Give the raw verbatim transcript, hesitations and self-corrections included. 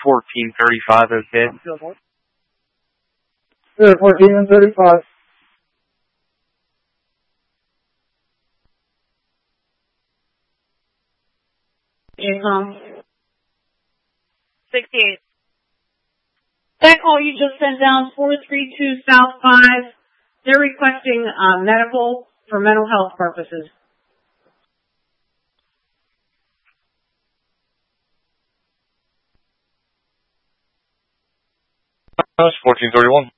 fourteen thirty-five, okay? Sure, fourteen thirty-five. Income. sixty-eight. That call you just sent down, four three two South five. They're requesting uh, medical for mental health purposes. That's fourteen thirty-one.